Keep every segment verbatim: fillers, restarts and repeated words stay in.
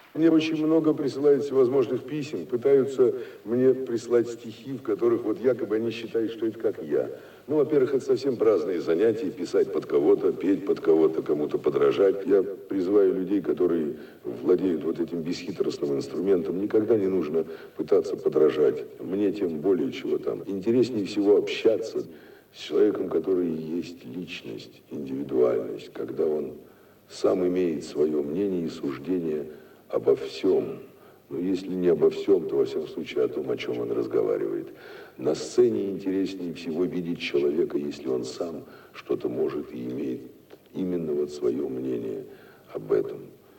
Мне очень много присылают всевозможных писем, пытаются мне прислать стихи, в которых вот якобы они считают, что это как я. Ну, во-первых, это совсем праздные занятия, писать под кого-то, петь под кого-то, кому-то подражать. Я призываю людей, которые владеют вот этим бесхитростным инструментом, никогда не нужно пытаться подражать. Мне тем более, чего там. Интереснее всего общаться с человеком, который есть личность, индивидуальность, когда он сам имеет свое мнение и суждение обо всем. Но если не обо всем, то во всяком случае о том, о чем он разговаривает. На сцене интереснее всего видеть человека, если он сам что-то может и имеет именно вот свое мнение об этом.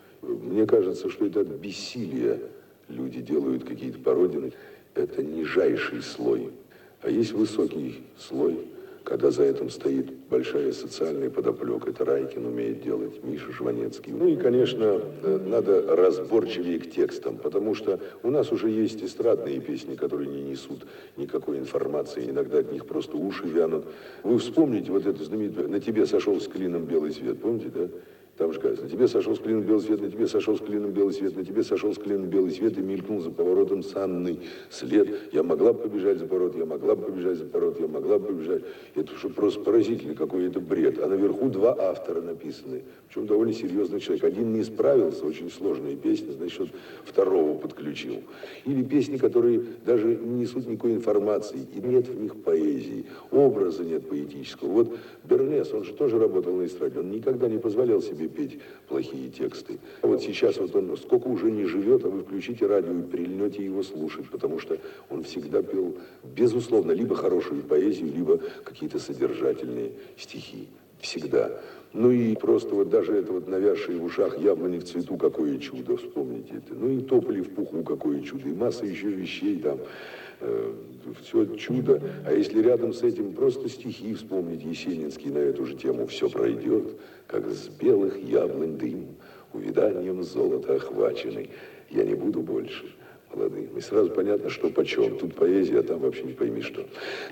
Мне кажется, что это от бессилия люди делают какие-то пародии. Это нижайший слой. А есть высокий слой, когда за этим стоит большая социальная подоплека. Это Райкин умеет делать, Миша Жванецкий. Ну и, конечно, надо разборчивее к текстам, потому что у нас уже есть эстрадные песни, которые не несут никакой информации, иногда от них просто уши вянут. Вы вспомните вот это знаменитое «На тебе сошел с клином белый свет», помните, да? Там же говорится, на тебе сошел с клином белый свет, на тебе сошел с клином белый свет, на тебе сошел с клином белый свет и мелькнул за поворотом санный след. Я могла бы побежать за поворот, я могла бы побежать за поворот, я могла бы побежать. Это уже просто поразительно, какой это бред. А наверху два автора написаны, причем довольно серьезный человек. Один не справился, очень сложная песня, значит, второго подключил. Или песни, которые даже не несут никакой информации, и нет в них поэзии, образа нет поэтического. Вот Бернес, он же тоже работал на эстраде, он никогда не позволял себе петь плохие тексты. Вот сейчас вот он сколько уже не живет, а вы включите радио и прильнете его слушать, потому что он всегда пел, безусловно, либо хорошую поэзию, либо какие-то содержательные стихи. Всегда. Ну и просто вот даже это вот навязшее в ушах яблони в цвету, какое чудо, вспомните это. Ну и тополи в пуху, какое чудо, и масса еще вещей там. Э, все чудо. А если рядом с этим просто стихи вспомнить Есенинский на эту же тему, все пройдет, как с белых яблонь дым, увиданием золота охваченный. Я не буду больше молодым. И сразу понятно, что почем. Тут поэзия, а там вообще не пойми что.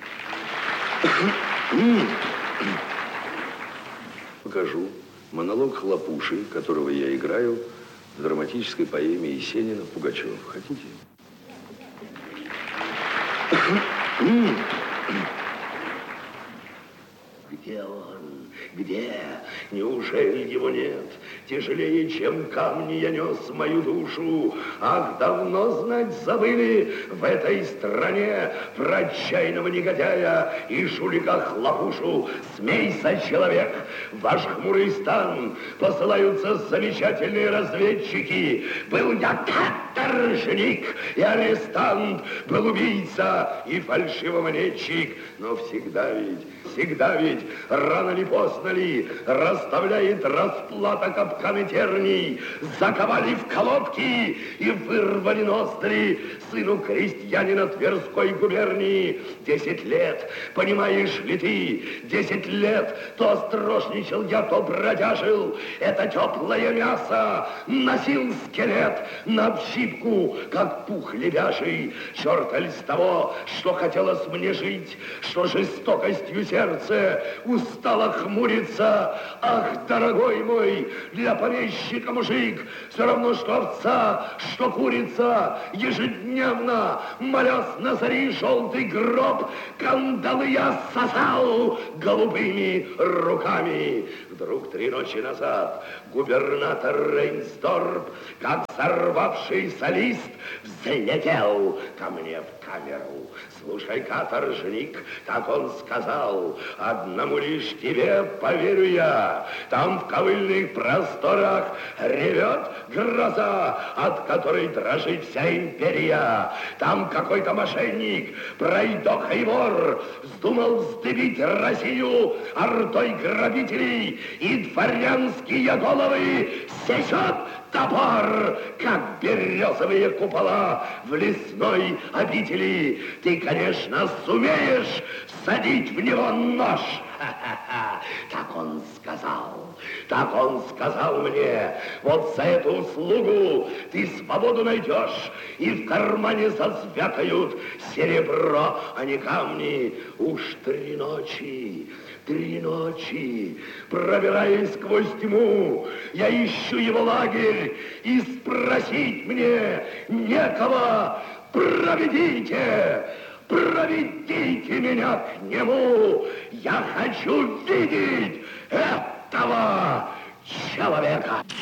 Покажу монолог Хлопуши, которого я играю в драматической поэме Есенина «Пугачев». Хотите? Где он? Где? Неужели его нет? Тяжелее, чем камни, я нес мою душу. Ах, давно знать забыли в этой стране про отчаянного негодяя и жулика Хлопушу. Смейся, человек, в ваш хмурый стан посылаются замечательные разведчики. Был я каторжник и арестант, был убийца и фальшивомонетчик, но всегда ведь, всегда ведь, рано ли, поздно ли, расставляет расплата капканы терний, заковали в колодки и вырвали ноздри сыну крестьянина Тверской губернии. Десять лет, понимаешь ли ты, десять лет то острожничал я, то бродяжил. Это теплое мясо носил скелет на общипку, как пух лебяжий. Черт ли с того, что хотелось мне жить, что жестокостью сердце устало хмуриться. Ах, дорогой мой, для помещика мужик все равно, что овца, что курица. Ежедневно, молясь на зари желтый гроб, кандалы я сосал голубыми руками. Вдруг три ночи назад губернатор Рейнсдорп, как сорвавшийся лист, взлетел ко мне в камеру. Слушай, каторжник, как он сказал, одному лишь тебе поверю я. Там в ковыльных просторах ревет гроза, от которой дрожит вся империя. Там какой-то мошенник, пройдоха и вор, вздумал вздыбить Россию ордой грабителей, и дворянские головы сечет топор, как березовые купола в лесной обители. Ты, конечно, сумеешь всадить в него нож. Ха-ха-ха. Так он сказал. Так он сказал мне. Вот за эту услугу ты свободу найдешь, и в кармане зазвякают серебро, а не камни. Уж три ночи Три ночи, пробираясь сквозь тьму, я ищу его лагерь, и спросить мне некого. Проведите, проведите меня к нему. Я хочу видеть этого человека.